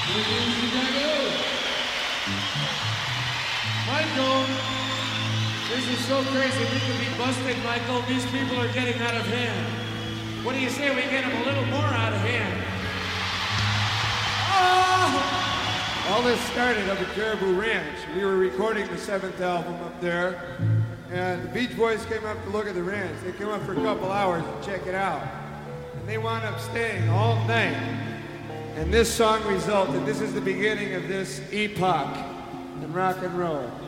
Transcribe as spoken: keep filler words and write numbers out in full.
Michael, this is so crazy. We could be busted, Michael. These people are getting out of hand. What do you say we get them a little more out of hand? Oh! All this started up at Caribou Ranch. We were recording the seventh album up there, and the Beach Boys came up to look at the ranch. They came up for a couple hours to check it out. And they wound up staying all night. And this song resulted. This is the beginning of this epoch in rock and roll.